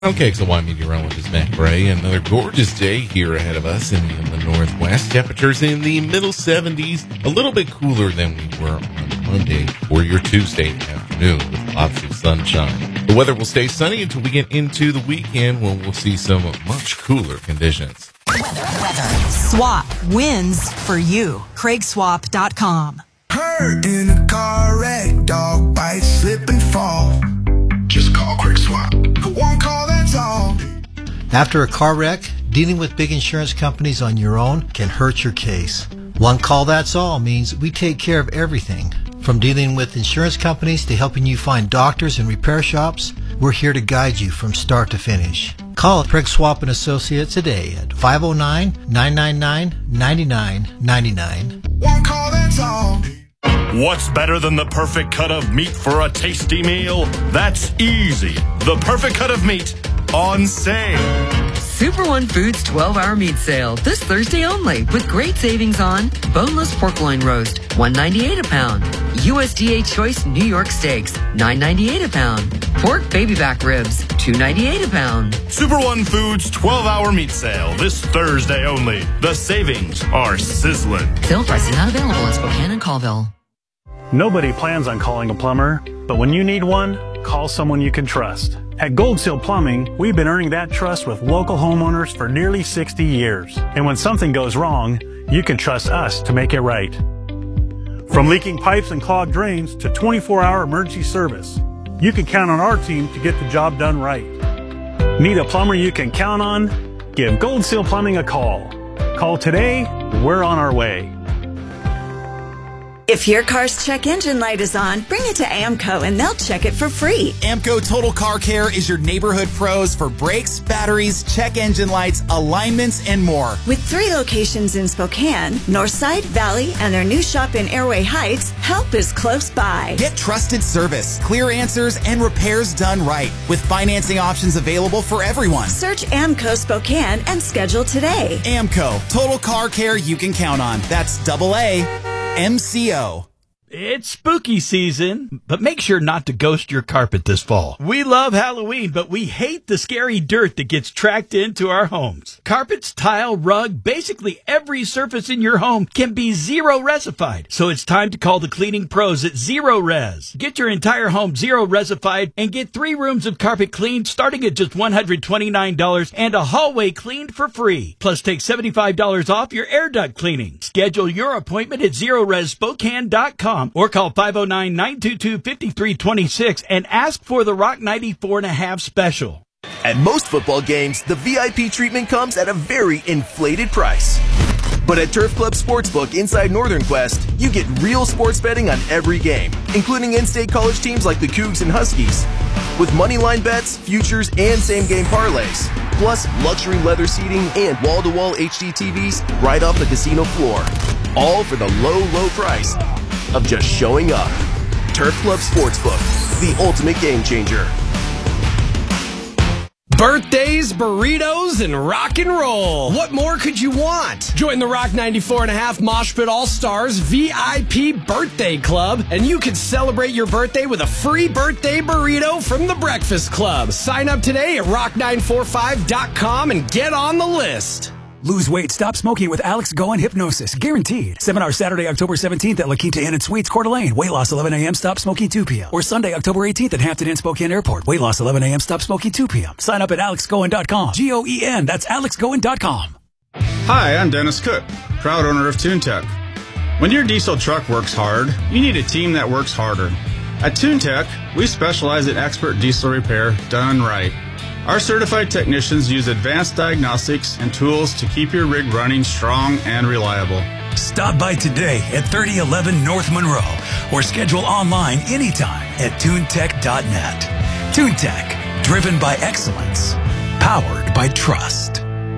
Okay, so I'm meteorologist Matt Gray. Another gorgeous day here ahead of us in the Northwest. Temperatures in the middle 70s, a little bit cooler than we were on Monday or your Tuesday afternoon with lots of sunshine. The weather will stay sunny until we get into the weekend when we'll see some much cooler conditions. Weather. Swap wins for you. CraigSwap.com. Hurt in a car wreck, dog bite, slip and fall. Just call Craig Swap. One call, that's all. After a car wreck, dealing with big insurance companies on your own can hurt your case. One call, that's all means we take care of everything. From dealing with insurance companies to helping you find doctors and repair shops, we're here to guide you from start to finish. Call Craig Swap & Associates today at 509-999-9999. One call, that's all. What's better than the perfect cut of meat for a tasty meal? That's easy. The perfect cut of meat on sale. Super One Foods 12-hour meat sale this Thursday only with great savings on boneless pork loin roast, $1.98 a pound. USDA Choice New York Steaks, $9.98 a pound. Pork baby back ribs, $2.98 a pound. Super One Foods 12-hour meat sale this Thursday only. The savings are sizzling. Sale prices not available in Spokane and Colville. Nobody plans on calling a plumber, but when you need one, call someone you can trust. At Gold Seal Plumbing, we've been earning that trust with local homeowners for nearly 60 years. And when something goes wrong, you can trust us to make it right. From leaking pipes and clogged drains to 24-hour emergency service, you can count on our team to get the job done right. Need a plumber you can count on? Give Gold Seal Plumbing a call. Call today, we're on our way. If your car's check engine light is on, bring it to AMCO and they'll check it for free. AMCO Total Car Care is your neighborhood pros for brakes, batteries, check engine lights, alignments, and more. With 3 locations in Spokane, Northside, Valley, and their new shop in Airway Heights, help is close by. Get trusted service, clear answers, and repairs done right with financing options available for everyone. Search AMCO Spokane and schedule today. AMCO Total Car Care you can count on. That's AAMCO. It's spooky season, but make sure not to ghost your carpet this fall. We love Halloween, but we hate the scary dirt that gets tracked into our homes. Carpets, tile, rug, basically every surface in your home can be zero-resified. So it's time to call the cleaning pros at Zero Res. Get your entire home zero-resified and get 3 rooms of carpet cleaned starting at just $129 and a hallway cleaned for free. Plus take $75 off your air duct cleaning. Schedule your appointment at ZeroResSpokane.com. or call 509-922-5326 and ask for the Rock 94.5 special. At most football games, the VIP treatment comes at a very inflated price. But at Turf Club Sportsbook inside Northern Quest, you get real sports betting on every game, including in-state college teams like the Cougs and Huskies, with moneyline bets, futures, and same-game parlays, plus luxury leather seating and wall-to-wall HD TVs right off the casino floor, all for the low, low price of just showing up. Turf Club Sportsbook, the ultimate game changer. Birthdays, burritos, and rock and roll. What more could you want? Join the Rock 94.5 Mosh Pit All-Stars VIP Birthday Club, and you can celebrate your birthday with a free birthday burrito from the Breakfast Club. Sign up today at rock945.com and get on the list. Lose weight, stop smoking with Alex Goen Hypnosis. Guaranteed. Seminar Saturday, October 17th at La Quinta Inn and Suites, Coeur d'Alene. Weight loss 11 a.m., stop smoking 2 p.m. Or Sunday, October 18th at Hampton Inn Spokane Airport. Weight loss 11 a.m., stop smoking 2 p.m. Sign up at alexgoen.com. Goen, that's alexgoen.com. Hi, I'm Dennis Cook, proud owner of TuneTech. When your diesel truck works hard, you need a team that works harder. At TuneTech, we specialize in expert diesel repair done right. Our certified technicians use advanced diagnostics and tools to keep your rig running strong and reliable. Stop by today at 3011 North Monroe or schedule online anytime at tunetech.net. TuneTech, driven by excellence, powered by trust.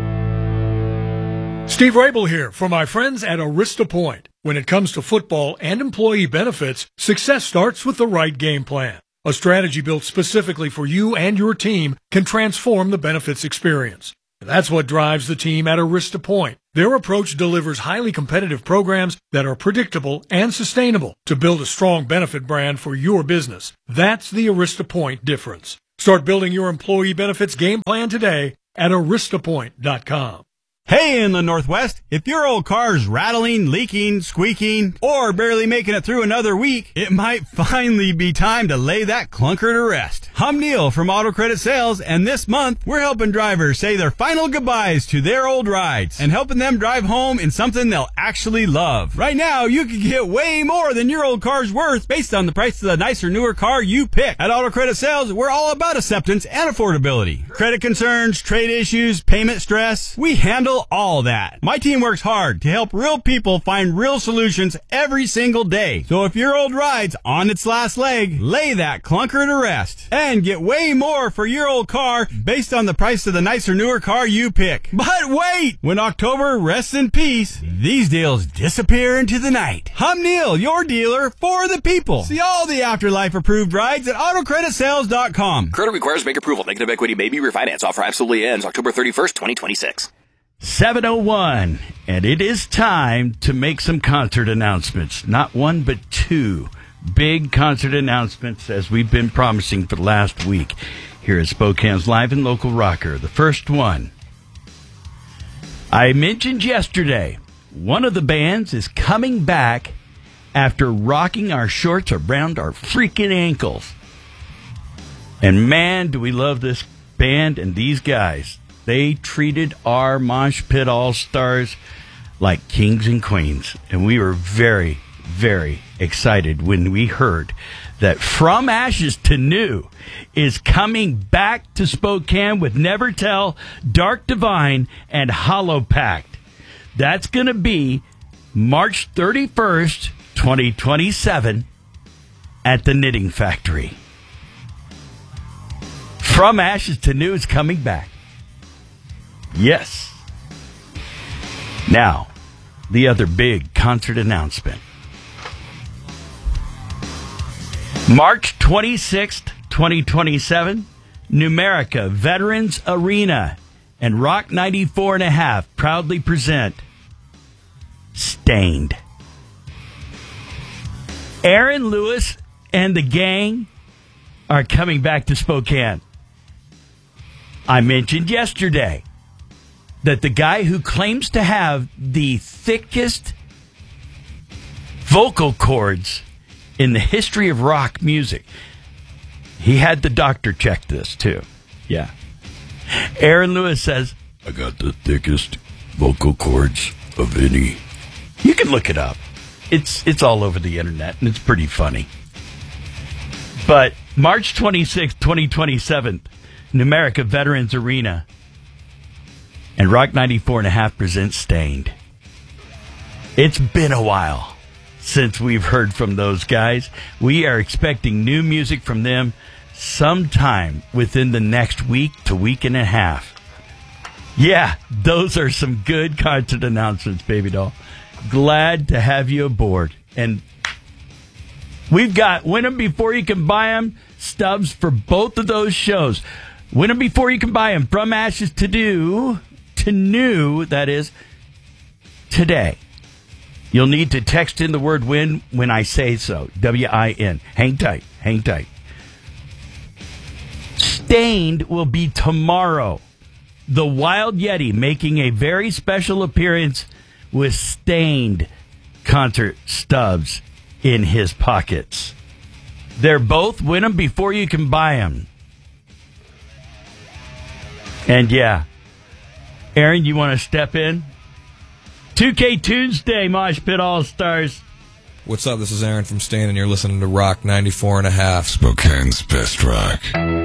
Steve Rabel here for my friends at Arista Point. When it comes to football and employee benefits, success starts with the right game plan. A strategy built specifically for you and your team can transform the benefits experience. That's what drives the team at Arista Point. Their approach delivers highly competitive programs that are predictable and sustainable to build a strong benefit brand for your business. That's the Arista Point difference. Start building your employee benefits game plan today at aristapoint.com. Hey, in the Northwest, if your old car's rattling, leaking, squeaking, or barely making it through another week, it might finally be time to lay that clunker to rest. I'm Neil from Auto Credit Sales, and this month, we're helping drivers say their final goodbyes to their old rides and helping them drive home in something they'll actually love. Right now, you can get way more than your old car's worth based on the price of the nicer, newer car you pick. At Auto Credit Sales, we're all about acceptance and affordability. Credit concerns, trade issues, payment stress, we handle all that. My team works hard to help real people find real solutions every single day. So if your old ride's on its last leg, lay that clunker to rest and get way more for your old car based on the price of the nicer, newer car you pick. But wait! When October rests in peace, these deals disappear into the night. I'm Neil, your dealer for the people. See all the Afterlife approved rides at AutoCreditSales.com. Credit requires bank approval. Negative equity may be refinanced. Offer absolutely ends October 31st, 2026. 7:01, and it is time to make some concert announcements. Not one, but two big concert announcements, as we've been promising for the last week here at Spokane's Live and Local Rocker. The first one, I mentioned yesterday, one of the bands is coming back after rocking our shorts around our freaking ankles. And man, do we love this band and these guys. They treated our Mosh Pit All-Stars like kings and queens. And we were very, very excited when we heard that From Ashes to New is coming back to Spokane with Never Tell, Dark Divine, and Hollow Pact. That's going to be March 31st, 2027 at the Knitting Factory. From Ashes to New is coming back. Yes. Now, the other big concert announcement. March 26th, 2027, Numerica Veterans Arena and Rock 94.5 proudly present Stained. Aaron Lewis and the gang are coming back to Spokane. I mentioned yesterday that the guy who claims to have the thickest vocal cords in the history of rock music, he had the doctor check this too. Yeah. Aaron Lewis says, I got the thickest vocal cords of any. You can look it up. It's all over the internet, and it's pretty funny. But March 26th, 2027, Numerica Veterans Arena and Rock 94.5 presents Stained. It's been a while since we've heard from those guys. We are expecting new music from them sometime within the next week to week and a half. Yeah, those are some good concert announcements, baby doll. Glad to have you aboard. And we've got Win 'em Before You Can Buy 'em stubs for both of those shows. Win 'em Before You Can Buy 'em, From Ashes to New, that is, today. You'll need to text in the word win when I say so. W-I-N. Hang tight. Stained will be tomorrow. The Wild Yeti making a very special appearance with Stained concert stubs in his pockets. They're both Win 'em Before You Can Buy 'em. And yeah, Aaron, you want to step in? 2K Tuesday, Mosh Pit All-Stars. What's up? This is Aaron from Stain, and you're listening to Rock 94.5. Spokane's best rock.